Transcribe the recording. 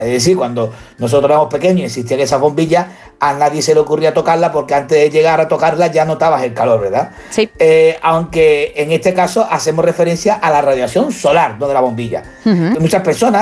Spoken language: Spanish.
Es decir, cuando nosotros éramos pequeños y existían esas bombillas, a nadie se le ocurría tocarlas porque antes de llegar a tocarlas ya notabas el calor, ¿verdad? Sí. Aunque en este caso hacemos referencia a la radiación solar, no de la bombilla. Ujú. Muchas personas